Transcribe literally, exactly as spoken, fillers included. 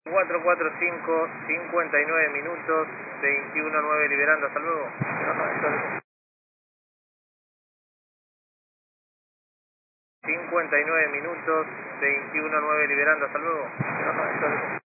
cuatro cuatro cinco, cincuenta y nueve minutos, veintiuno nueve liberando, hasta luego. cincuenta y nueve minutos, veintiuno nueve liberando, hasta luego.